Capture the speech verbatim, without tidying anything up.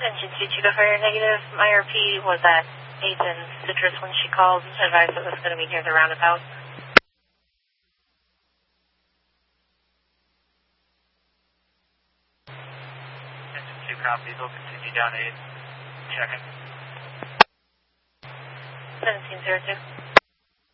Engine two two, go for your negative. My R P was at eighth and Citrus when she called, advised it was going to be near the roundabout. Engine two copies, we'll continue down eight. Checking. seventeen zero two.